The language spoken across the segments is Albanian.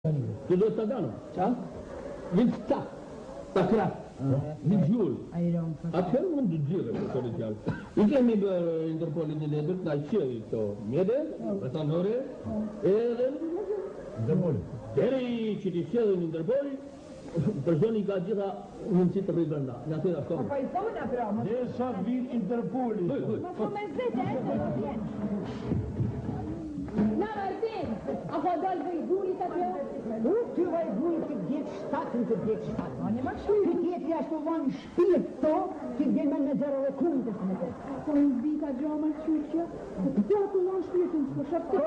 Tu do të dano, qa? Vinë të ta kratë, vinë gjullë. Atëherë mund të gjire për të rritjallë. I kemi bërë Interpolin e ledër, nga qëri këto mjede, rëtanore, edhe Interpoli. Deri që ti qëdhe në Interpoli, personi ka gjitha mundësi të rribrënda. Nga të da shkonë. Pa i thonë, pra, më... Dhe sa vinë Interpoli. Ma po me zete, e të vjen. Na, Martin, a po dalë vejgurit atë? Ty vejgurit të djetë shtatën të djetë shtatën. A një më shumë? Të tjetëri ashtu vanë shpirt to, të djenë me zero dhe kundës me të. Po në zbita gjoma qyqja, të atë në shpirtin të shëptë.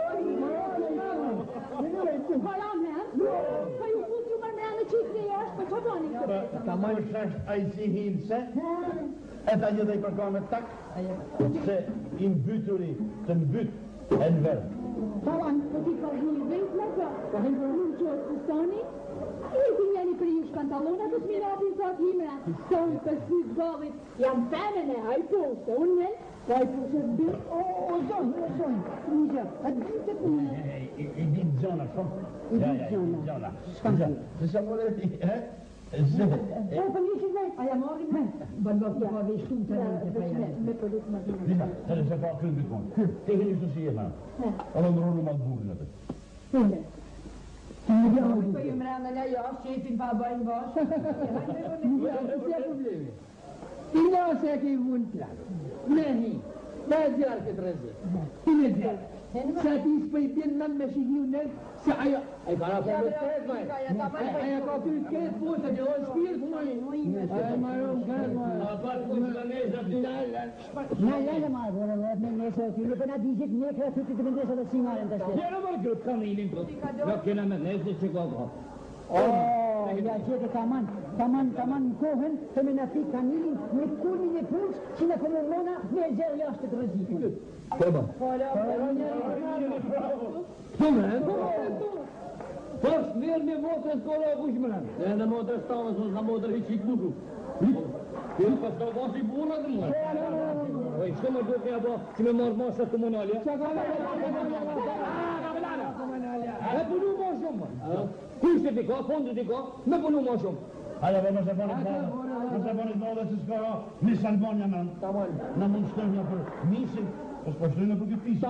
Hala men, ka ju fut ju mërë me në qikë dhe jashtë, për që bani këtë? Ta majë shasht a i si hinëse, e ta një dhe i përka me tak, se i mbyturi të mbyt e në verë. Tavan, po ti ka zhulli vejt me ka, po hënë për në qërë të stani, i ti njeni për ju shpantalona të smirati në zatë himra, sonë për sytë gavit, jam femene, a i posë, unë njën, a i posë e zbit, O, zonë, një gjë, a të të punë. I ditë zona, shumë. I ditë zona. Se sa më dhe ti, O, për një që vej, a jam orri me. Bënë të pa veshtu të në të fejnë. me produkt më dhime. Dita, të në se ka këllë bikonë. Te këni të si e ma. A në nëronu ma të burin atë. Hinde. Po ju mërëna nga jo, shqepin pa bëjnë bosh. Nuk e problemi. Ti nëse e ke vunë planë. Me hi. Me e zjarë këtë rezë. Ti me zjarë. Se ti s'pëj bjenë nën me shihju nërë, se ajo... E ka rapo me këtë, maj. Aja ka ty të këtë punë, se që dojë shpirtë, maj. Aja ma jo më këtë, maj. A patë punë që ka nesë aty. Na lele marë, vërë, me nesë aty, nuk e na dizit një kërë të të vendesë dhe singarën të shtë. Jero mërë këtë kamilin këtë. Ja kena me nesë që ka ka. Ja gjete taman në kohën, të me në pikë kanilin, me kulmin e punës, që në këmë mona, me e zërë jashtë të rëzikën. Këma. Këmë, Posh mirë me motrës kolla e kush mëran. E në motrës stavës, në motrë i qikë nuku. Këllë pas të basi burra të mëra. Shtë më duke ja bo që me marrë masat komunalja. E punu ma shumë. Kushtet i ka, fondet i ka, me punu ma shumë. Haja be nëse bonit modhe se s'ka nisë Albania me në mund shtërnja për nisin, është po shtërnja për këtë pisë.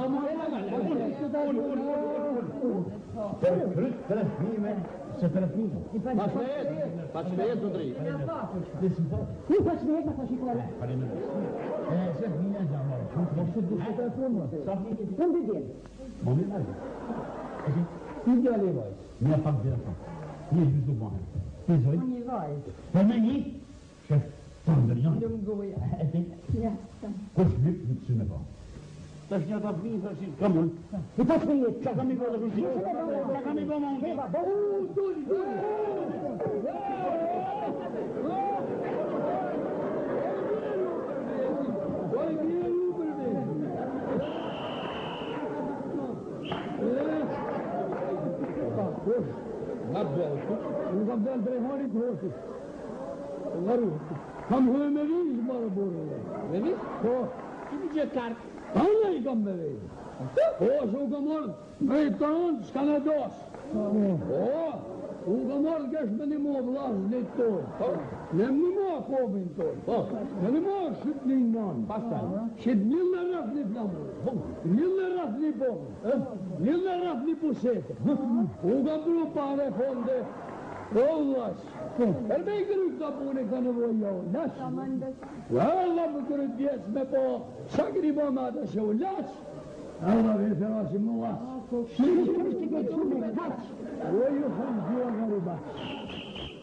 Për kryt të refnime, se të refnime. Pas me jetë të tri. Nuk pas me jetë në fashikore. Se fnime e gjamarë. Këmë të djenë? Më më në Një gjallë i vajzë. Një pak dhe pak. Një gjithë të bëhen. Ti zoj? Një vajzë. Për me një? Shef, të ndër janë. Në më goja. E ti? Kush lyp, lyp si me ba. Ta është një të fmi, ta është kam unë. I pas me jetë. Qa kam i bërë të kërësi? Qa kam i bërë më unë? Nga bëllë, nuk kam bëllë drejharit të hoshit. Nga rrë. Kam hëve me vizë, marë burë. Me vizë? Po. Që të gjithë kartë? Anë i kam me vizë. Po, që u kam marrë me i tanë, s'ka në dosë. Po, u kam marrë kesh me një mo vlasë një tonë. Në një mo kopin tonë. Në një mo shqip një nanë. Pastaj. Shqip një në rrëth një flamurë. Një në rrëth një bonë. Një në rrëth një pusetë. U kam bërë pare fonde. O vlasë. Erbe i kërë këta punë ka nevoj jo. Lasë. Allah më kërë djesë me po. Sa këri bo me ata që u lasë. Allah vë fërasi më lasë. Shqipë të këtë shumë e kaqë. O ju hëmë gjua në rëbatë.